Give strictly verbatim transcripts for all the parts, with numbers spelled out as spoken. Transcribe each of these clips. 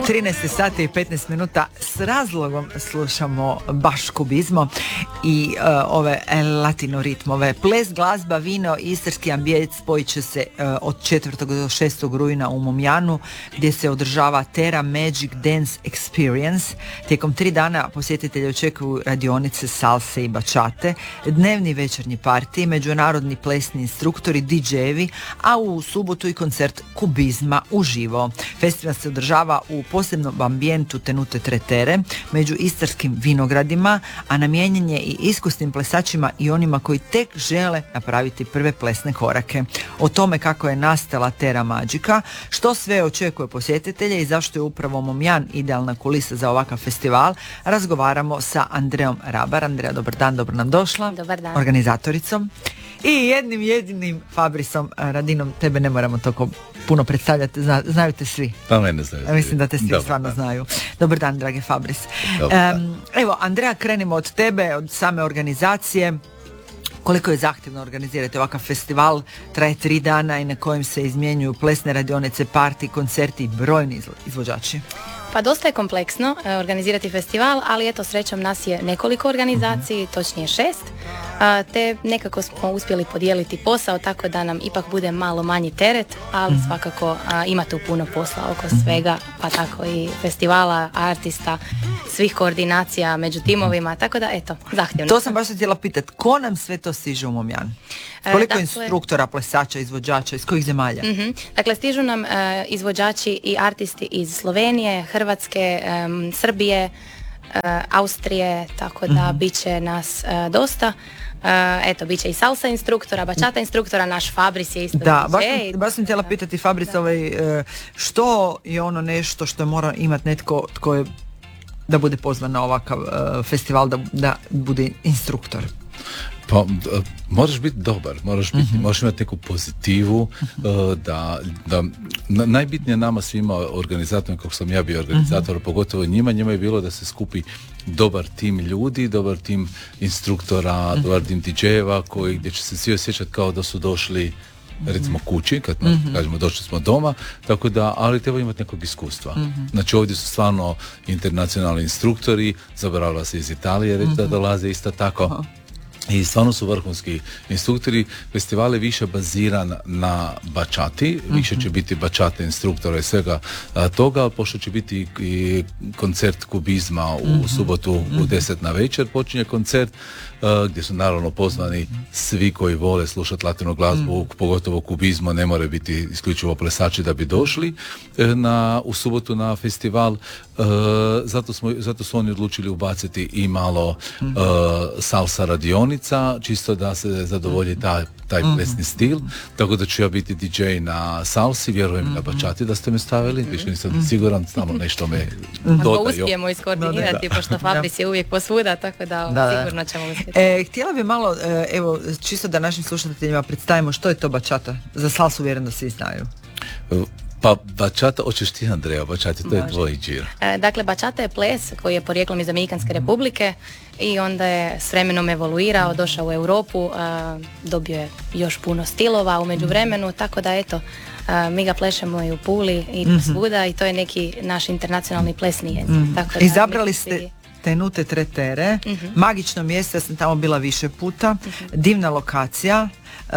trinaest sati i petnaest minuta s razlogom slušamo baš kubizmo i uh, ove latino ritmove. Ples, glazba, vino i istarski ambijent spojit će se uh, od četvrtog do šestog rujna u Momjanu, gdje se održava Terra Magic Dance Experience. Tijekom tri dana posjetitelji očekuju radionice salse i bačate, dnevni večernji partiji, međunarodni plesni instruktori, didžejevi, a u subotu i koncert kubizma uživo. Festival se održava u posebnom ambijentu Tenute Tretere među istarskim vinogradima, a namijenjen je i iskusnim plesačima i onima koji tek žele napraviti prve plesne korake. O tome kako je nastala Terra Magica, što sve očekuje posjetitelje i zašto je upravo Momjan idealna kulisa za ovakav festival, razgovaramo sa Andreom Rabar. Andreja, dobar dan, dobro nam došla. Dobar dan. Organizatoricom i jednim jedinim Fabrisom Radinom. Tebe ne moramo toliko puno predstavljati, Zna, znaju te svi. Pa mene znaju. Mislim da te svi Dobar stvarno dan. znaju. Dobar dan, dragi Fabris. Um, evo, Andreja, krenimo od tebe, od same organizacije. Koliko je zahtjevno organizirati ovakav festival? Traje tri dana i na kojem se izmjenjuju plesne radionice, parti, koncerti i brojni izvođači. Pa dosta je kompleksno e, organizirati festival, ali eto, srećom nas je nekoliko organizaciji, mm-hmm. točnije šest, a, te nekako smo uspjeli podijeliti posao tako da nam ipak bude malo manji teret, ali mm-hmm. svakako a, ima tu puno posla oko mm-hmm. svega, pa tako i festivala, artista, svih koordinacija među timovima, tako da eto, zahtjevno. To sam baš htjela pitati, ko nam sve to stiže u Momjan? Koliko dakle, instruktora, plesača, izvođača, iz kojih zemalja? Uh-huh. Dakle, stižu nam uh, izvođači i artisti iz Slovenije, Hrvatske, um, Srbije, uh, Austrije, tako da uh-huh. bit će nas uh, dosta. Uh, eto, bit će i salsa instruktora, bačata instruktora, naš Fabris je isto. Da, baš sam, baš sam htjela pitati Fabris, ovaj, uh, što je ono nešto što mora imati netko tko je, da bude pozvan na ovakav uh, festival, da, da bude instruktor? Pa moraš biti dobar, moraš, biti, mm-hmm. moraš imati neku pozitivu, uh, da, da na, najbitnije nama svima organizatorima, kako sam ja bio organizator, mm-hmm. pogotovo njima, njima je bilo da se skupi dobar tim ljudi, dobar tim instruktora, mm-hmm. dobar tim didžejeva koji, gdje će se svi osjećati kao da su došli recimo kući, kad mm-hmm. kažemo došli smo doma, tako da, ali treba imati nekog iskustva. Mm-hmm. Znači ovdje su stvarno internacionalni instruktori, zaboravila se iz Italije, reći mm-hmm. da dolaze isto tako. Aha. I stvarno su vrhunski instruktori. Festival je više baziran na bačati, mm-hmm. više će biti bačate instruktora i svega a, toga, ali pošto će biti i koncert kubizma u mm-hmm. subotu mm-hmm. u deset na večer počinje koncert, a, gdje su naravno pozvani svi koji vole slušati latino glazbu, mm-hmm. pogotovo kubizmo, ne more biti isključivo plesači da bi došli na, u subotu na festival. Uh, zato, smo, zato su oni odlučili ubaciti i malo uh, salsa radionica, čisto da se zadovolji taj, taj plesni stil, tako da ću ja biti didžej na salsi, vjerujem na bačati da ste me stavili, više nisam siguran, samo nešto me dodaju. Ako uspijemo iskoordinirati, pošto Fabris je uvijek posvuda, tako da, da sigurno ćemo uspjeti. E, htjela bi malo, e, evo, čisto da našim slušateljima predstavimo što je to bačata. Za salsu vjerujem da svi znaju. Uh, Pa bačata, hoćeš ti Andreja, bačati, to je tvoj džir. E, dakle, bačata je ples koji je porijeklom iz Dominikanske republike i onda je s vremenom evoluirao, došao u Europu, a, dobio je još puno stilova u međuvremenu, tako da eto, a, mi ga plešemo i u Puli i mm-hmm. svuda i to je neki naš internacionalni plesni jezik. Mm-hmm. Tako da, izabrali ste Tenute Tretere, mm-hmm. magično mjesto, ja sam tamo bila više puta, mm-hmm. divna lokacija. Uh,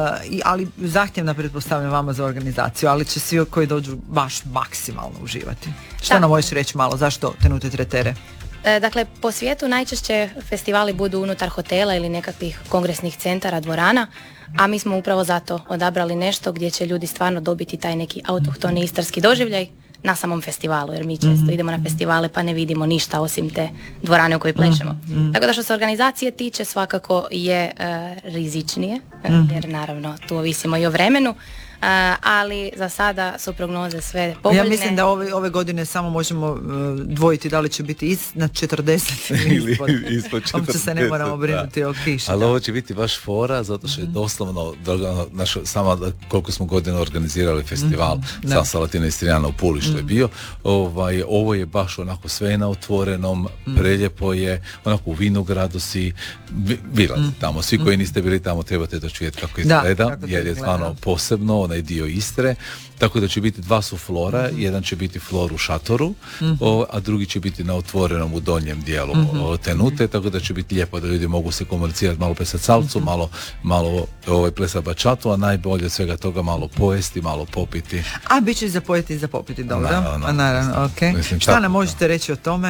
ali zahtjevna, pretpostavljam, vama za organizaciju, ali će svi koji dođu baš maksimalno uživati. Što da. nam možeš reći malo, zašto Tenute Tretere? E, dakle, po svijetu najčešće festivali budu unutar hotela ili nekakvih kongresnih centara, dvorana, a mi smo upravo zato odabrali nešto gdje će ljudi stvarno dobiti taj neki autohtoni istarski doživljaj na samom festivalu, jer mi često mm-hmm. idemo na festivale pa ne vidimo ništa osim te dvorane u kojoj plešemo. Mm-hmm. Tako da što se organizacije tiče svakako je uh, rizičnije, mm-hmm. jer naravno tu ovisimo i o vremenu, Uh, ali za sada su prognoze sve povoljne. Ja mislim da ove, ove godine samo možemo uh, dvojiti da li će biti iznad četrdeset ili ispod, ispod četrdeset. Uopće se ne moramo brinuti o kiši. Ali ovo će biti baš fora, zato što je doslovno, naš, sama koliko smo godina organizirali festival mm-hmm. Salsa Latina Istrijana u Puli što mm-hmm. je bio, ovaj, ovo je baš onako sve na otvorenom, mm-hmm. preljepo je, onako u Vinogradu si, bila mm-hmm. tamo, svi koji niste bili tamo trebate doći vidjeti kako izgleda, da, jer je stvarno posebno, onaj dio Istre, tako da će biti dva su flora, mm-hmm. jedan će biti flor u šatoru, mm-hmm. o, a drugi će biti na otvorenom u donjem dijelu mm-hmm. o, tenute, tako da će biti lijepo da ljudi mogu se komunicirati, malo plesat salcu, mm-hmm. malo, malo ovaj, plesat bačatu, a najbolje od svega toga malo pojesti, malo popiti. A bit će za pojeti i za popiti, dobro? Naravno, a, naravno, okay. Mislim, šta tako, nam možete da. reći o tome?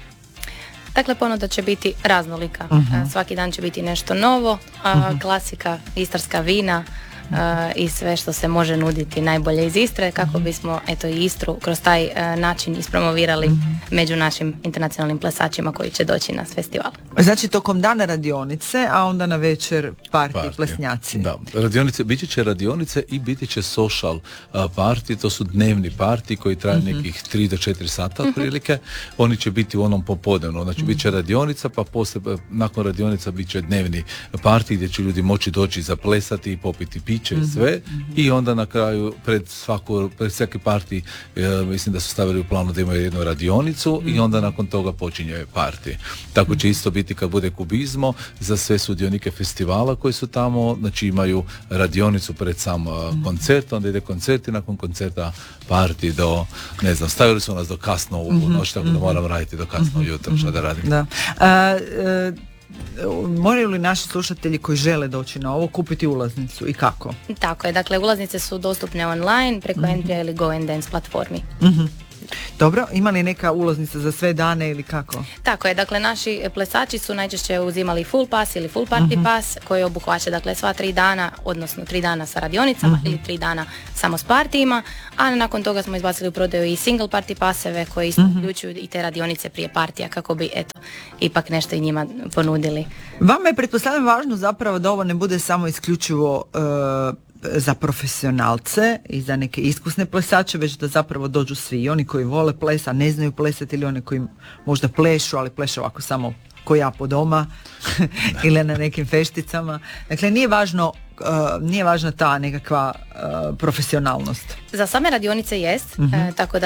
Dakle, ponuda će biti raznolika. Uh-huh. Svaki dan će biti nešto novo, a uh-huh. klasika, istarska vina, Uh, i sve što se može nuditi najbolje iz Istre, kako bismo eto i Istru kroz taj uh, način ispromovirali mm-hmm. među našim internacionalnim plesačima koji će doći na festival. Znači tokom dana radionice, a onda na večer party, plesnjaci. Da, radionice, biti će radionice i biti će social uh, party, to su dnevni party koji traju mm-hmm. nekih tri do četiri sata otprilike. Mm-hmm. Oni će biti u onom popodnevnom, znači mm-hmm. bit će radionica, pa poslije, nakon radionica bit će dnevni party gdje će ljudi moći doći zaplesati i popiti piće i sve, mm-hmm. i onda na kraju pred svaku, pred svaki parti e, mislim da su stavili u planu da imaju jednu radionicu mm-hmm. i onda nakon toga počinje parti. Tako mm-hmm. će isto biti kad bude Kubizmo za sve sudionike festivala koji su tamo, znači imaju radionicu pred sam mm-hmm. koncert, onda ide koncert i nakon koncerta parti do, ne znam, stavili su nas do kasno u mm-hmm. noć, tako da moram raditi do kasno mm-hmm. ujutro, šta da radim. Da. A, a, moraju li naši slušatelji koji žele doći na ovo kupiti ulaznicu i kako? Tako je, dakle ulaznice su dostupne online preko mm-hmm. Entry ili Go and Dance platformi. Mm-hmm. Dobro, ima li neka ulaznica za sve dane ili kako? Tako je, dakle naši plesači su najčešće uzimali full pass ili full party uh-huh. pass koji obuhvaća dakle sva tri dana, odnosno tri dana sa radionicama uh-huh. ili tri dana samo s partijima, a nakon toga smo izbacili u prodaju i single party paseve koji isto uh-huh. uključuju i te radionice prije partija kako bi eto ipak nešto i njima ponudili. Vama je pretpostavljam važno zapravo da ovo ne bude samo isključivo uh, za profesionalce i za neke iskusne plesače, već da zapravo dođu svi, i oni koji vole ples, a ne znaju plesati, ili oni koji možda plešu, ali plešu ovako samo ko ja po doma ili na nekim fešticama. Dakle, nije važno Uh, nije važna ta nekakva uh, profesionalnost. Za same radionice jest, mm-hmm. uh, tako da